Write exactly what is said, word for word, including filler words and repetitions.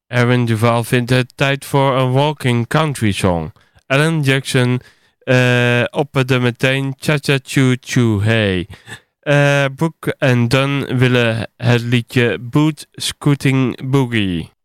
Aaron Duval vindt het tijd voor een walking country song. Alan Jackson uh, opperde meteen Cha-Cha Choo Choo Hey. Uh, Brooke en Dunn willen het liedje Boot Scooting Boogie.